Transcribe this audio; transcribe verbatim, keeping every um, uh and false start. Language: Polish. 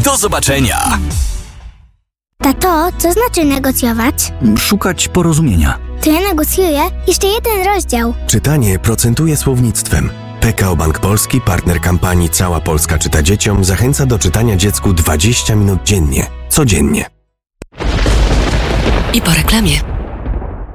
Do zobaczenia! Tato, co znaczy negocjować? Szukać porozumienia. To ja negocjuję jeszcze jeden rozdział. Czytanie procentuje słownictwem. P K O Bank Polski, partner kampanii Cała Polska czyta dzieciom, zachęca do czytania dziecku dwadzieścia minut dziennie. Codziennie. I po reklamie.